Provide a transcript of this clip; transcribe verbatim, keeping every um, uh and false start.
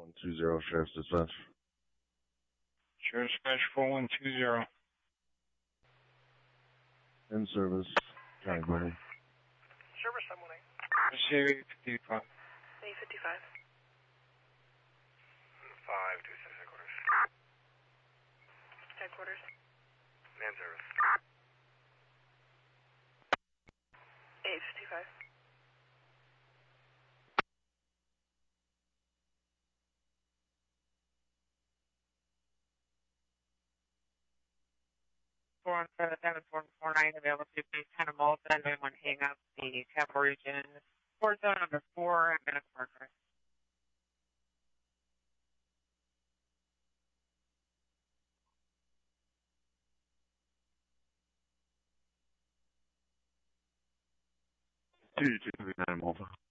one two zero, Sheriff's Dispatch. Sheriff's Dispatch four one two zero. In service, County Building. Service seven one eight. eight fifty-five. eight fifty-five. five two six headquarters. Headquarters. Man service. eight fifty-five. four one seven seven four four nine available to base Hannah Malton. We want to hang up the Capital Region. Port zone number four, I'm going to Parker. two two nine Malta.